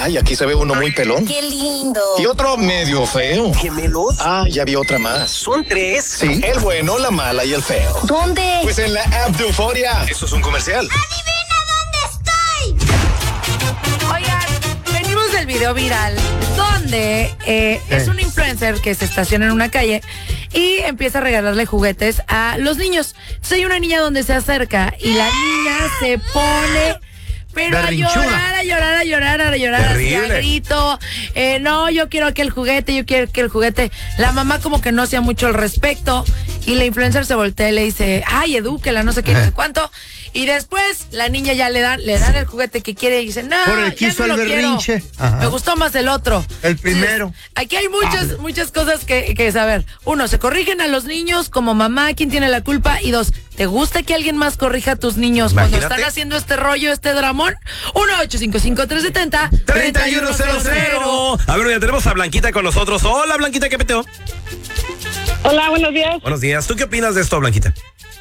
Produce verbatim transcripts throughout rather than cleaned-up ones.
Ay, aquí se ve uno muy pelón. ¡Qué lindo! Y otro medio feo. ¿Gemelos? Ah, ya vi otra más. ¿Son tres? Sí, el bueno, la mala y el feo. ¿Dónde? Pues en la app de Euforia. Eso es un comercial. ¡Adivina dónde estoy! Oigan, venimos del video viral donde eh, es un influencer que se estaciona en una calle y empieza a regalarle juguetes a los niños. Entonces hay una niña donde se acerca y la niña se pone... Pero a llorar, a llorar, a llorar, a llorar, así a grito. Eh, no, yo quiero aquel juguete, yo quiero aquel juguete. La mamá como que no hacía mucho al respecto. Y la influencer se voltea y le dice, ay, edúquela, no sé qué, no sé cuánto. Y después la niña ya le dan, le dan el juguete que quiere y dice, no, por el que ya hizo no el lo berrinche. quiero. Me gustó más el otro. El primero. Entonces, aquí hay muchas, muchas cosas que, que saber. Uno, se corrigen a los niños como mamá, ¿quién tiene la culpa? Y dos, ¿te gusta que alguien más corrija a tus niños Imagínate. cuando están haciendo este rollo, este dramón? uno ocho cinco cinco, tres siete cero, tres uno cero cero. A ver, ya tenemos a Blanquita con nosotros. Hola, Blanquita, ¿qué peteo? Hola, buenos días. Buenos días. ¿Tú qué opinas de esto, Blanquita?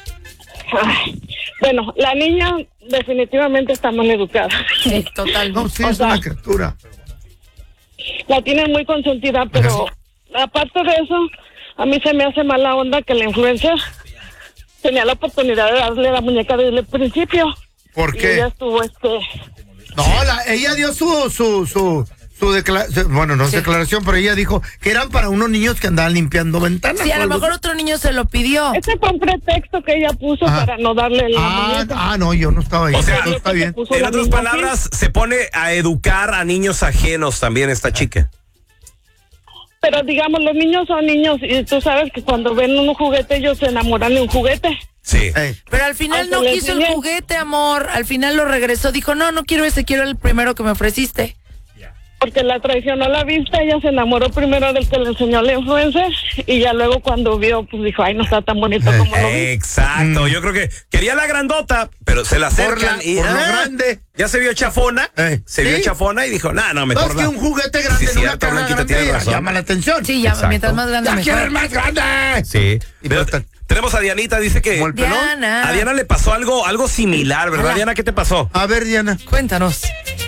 Ay, bueno, la niña definitivamente está mal educada. Sí, total. No, sí, O es sea, una criatura. La tienen muy consentida, pero aparte de eso, a mí se me hace mala onda que la influencer tenía la oportunidad de darle la muñeca desde el principio. ¿Por Y qué? ella estuvo, este... No, la, ella dio su, su, su, su declaración, bueno, no es Sí. declaración, pero ella dijo que eran para unos niños que andaban limpiando ventanas. Sí, a o lo algo mejor así. otro niño se lo pidió. Ese fue un pretexto que ella puso Ajá. para no darle la Ah, muñeca. ah, no, yo no estaba ahí. O sea, Entonces está bien. Puso En la otras niña palabras, se pone a educar a niños ajenos también esta chica. Pero digamos, los niños son niños y tú sabes que cuando ven un juguete ellos se enamoran de un juguete. Sí. Ey, Pero al final Aunque no le quiso el enseñé. juguete, amor. Al final lo regresó. Dijo, no, no quiero ese, quiero el primero que me ofreciste. Porque la traicionó la vista, ella se enamoró primero del que le enseñó la influencer y ya luego cuando vio, pues dijo, ay, no está tan bonito como lo vi. Exacto. Yo creo que quería la grandota, pero se la Por acercan la- y por lo ah, grande. ya se vio chafona, Ey. se vio Sí. chafona y dijo, nah, no, No, mejor es que la- un juguete grande Sí, en una cierto, caja Blanquita, grande tienes razón. llama la atención. Sí, ya, Exacto. mientras más grande ¡Ya quiero el mejor. más grande! Sí. Y Pero pero- te- tenemos a Dianita, dice que Como el pelón. Diana. a Diana le pasó algo, algo similar, ¿verdad, Hola. Diana? ¿Qué te pasó? A ver, Diana. Cuéntanos.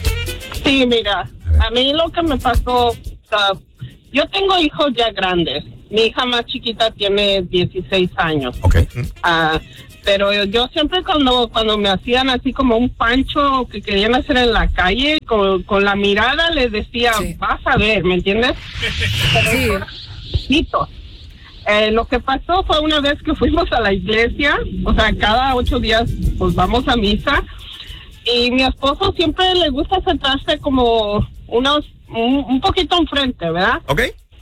Sí, mira, a mí lo que me pasó, o sea, yo tengo hijos ya grandes. Mi hija más chiquita tiene dieciséis años. Ok. Ah, pero yo, yo siempre cuando cuando me hacían así como un pancho que querían hacer en la calle, con, con la mirada les decía, Sí. vas a ver, ¿me entiendes? Sí. Chiquitos. Eh, lo que pasó fue una vez que fuimos a la iglesia, o sea, cada ocho días pues vamos a misa, y mi esposo siempre le gusta sentarse como unos, un, un poquito enfrente, ¿verdad? Ok.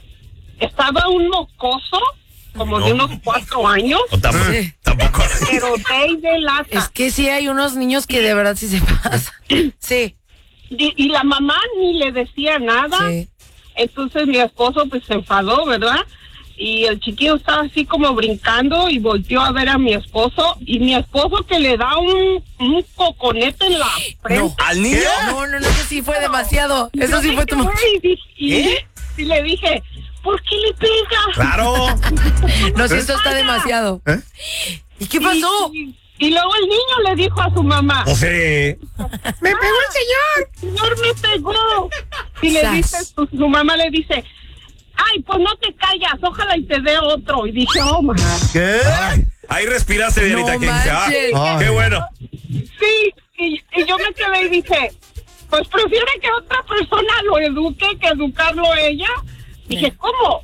Estaba un mocoso, como de No. unos cuatro años, O tampoco. Sí. tampoco. pero de de lata. Es que sí hay unos niños que de verdad sí se pasan. Sí. Y, y la mamá ni le decía nada. Sí. Entonces mi esposo pues se enfadó, ¿verdad? Y el chiquillo estaba así como brincando y volteó a ver a mi esposo, y mi esposo que le da un, un coconete en la frente. ¿Al niño? No, no, no, eso sí fue demasiado. Eso Yo sí me fue tu... quedé y, dije- y, ¿Eh? y le dije, ¿por qué le pega? Claro. No, sí, esto está demasiado. ¿Eh? ¿Y qué pasó? Y, y luego el niño le dijo a su mamá, O sea, ¡me pegó el señor! ¡El señor me pegó! Y le Sas. dice, su, su mamá le dice, ¡ay, pues no te callas! Ojalá y te dé otro. Y dije, oh, my. ¿Qué? ay, ahí respiraste, Dianita. No que dice, ah, manches. Ay. qué bueno. Sí, y, y yo me quedé y dije, pues prefiere que otra persona lo eduque que educarlo ella. Dije, ¿cómo?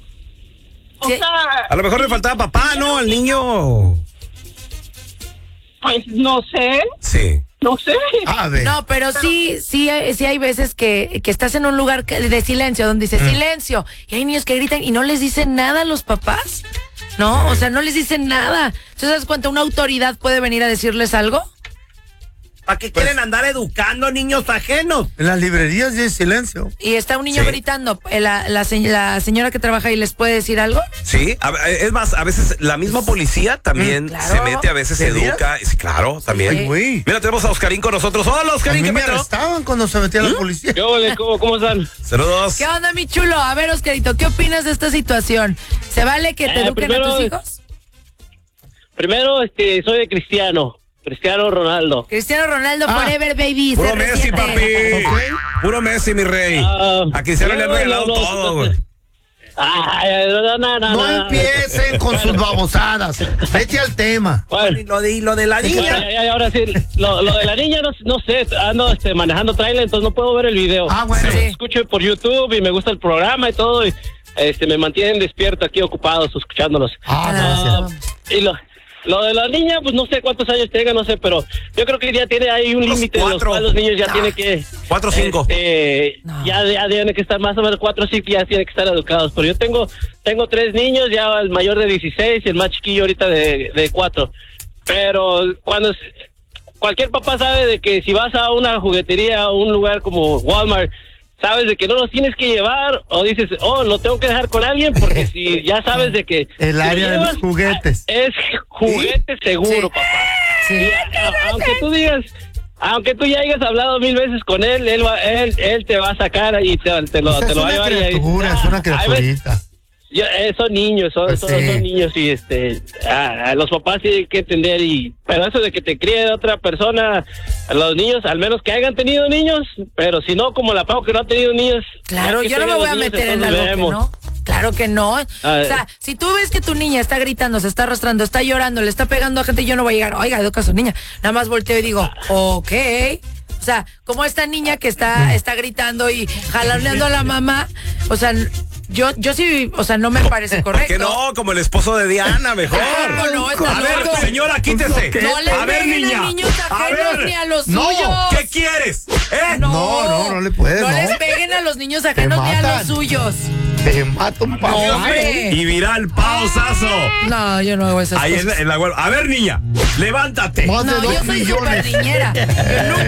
O Sí. sea, A lo mejor le faltaba papá, ¿no? Al niño. pues no sé, Sí. no sé. A ver. No, pero sí, sí, hay- sí hay veces que, que estás en un lugar que- de silencio, donde dice silencio, y hay niños que gritan y no les dicen nada a los papás, ¿no? O sea, no les dicen nada. ¿Tú sabes cuánto una autoridad puede venir a decirles algo? ¿Para qué quieren andar educando niños ajenos? En las librerías hay silencio. Y está un niño Sí. gritando, eh, la, la, se- la señora que trabaja ahí les puede decir algo. Sí, a- es más, a veces la misma policía también Mm, claro. se mete, a veces ¿De veras? educa. Sí, claro, también. Ay, güey. Mira, tenemos a Oscarín con nosotros. Hola, A Oscarín, mí ¿qué me peteo? arrestaban cuando se metía la policía. ¿Qué ole? ¿Cómo, cómo están? Saludos. ¿Qué onda, mi chulo? A ver, Oscarito, ¿qué opinas de esta situación? ¿Se vale que te Eh, eduquen primero- a tus hijos? Primero, este, soy de Cristiano, Cristiano Ronaldo. Cristiano Ronaldo Ah, forever, baby. Puro C R siete. Messi, papi. ¿Ok? Puro Messi, mi rey. Ah, a Cristiano le han no, regalado no, no, todo, no, güey. Ay, no, no, no, no, No empiecen con sus babosadas. Vete al tema. Bueno, Y lo de, y lo de la bueno, niña. ya, ya, ahora sí, lo, lo de la niña no, no sé, ando este, manejando trailer, entonces no puedo ver el video. Ah, bueno. Pero Sí. escucho por YouTube y me gusta el programa y todo, y este, me mantienen despierto aquí ocupados escuchándolos. Ah, Ah, gracias. Y lo, lo de la niña, pues no sé cuántos años tenga, no sé, pero yo creo que ya tiene ahí un Unos límite de los cuatro. cuales los niños ya tienen que... Cuatro o cinco. Este, No. ya, ya tienen que estar más o menos cuatro o cinco, ya tienen que estar educados. Pero yo tengo tengo tres niños, ya el mayor de dieciséis y el más chiquillo ahorita de, de cuatro. Pero cuando... es- cualquier papá sabe de que si vas a una juguetería o un lugar como Walmart, sabes de que no los tienes que llevar, o dices, oh, lo tengo que dejar con alguien, porque si ya sabes de que... El si lo área de los llevas, juguetes. Es juguete seguro, Sí. papá. Sí. Y a- a- aunque tú digas, aunque tú ya hayas hablado mil veces con él, él va, él, él te va a sacar y te, te lo, Esa te es lo va a una llevar. y ahí- criatura, es una Ay, ves, criaturita. yo- eh, son niños, son, Pues son, sí. son niños y este, ah, los papás tienen que entender y, pero eso de que te críe otra persona, a los niños, al menos que hayan tenido niños, pero si no, como la Pau que no ha tenido niños. Claro, ya que yo no me tengan voy a los niños, meter en entonces algo que vemos. no. Claro que no. A O ver. sea, si tú ves que tu niña está gritando, se está arrastrando, está llorando, le está pegando a gente, yo no voy a llegar, oiga, educa a su niña. Nada más volteo y digo, ok. O sea, como esta niña que está, está gritando y jalaneando a la mamá, o sea, yo, yo sí, o sea, no me parece correcto. Que no, como el esposo de Diana, mejor. ¿Cómo no? Estás A ver, loco. señora, quítese. No le A ver, peguen niña. a niños A ajenos ver. ni a los No, suyos. ¿Qué quieres? ¿Eh? No, no, no le puedes, No no. les peguen a los niños ajenos ni a matan. los suyos. Te mata un papá. Hombre. Y viral, pausazo. No, yo no hago esas Ahí en, cosas. en la web. A ver, niña, levántate. Más de No, yo dos soy millones. súper niñera. Yo nunca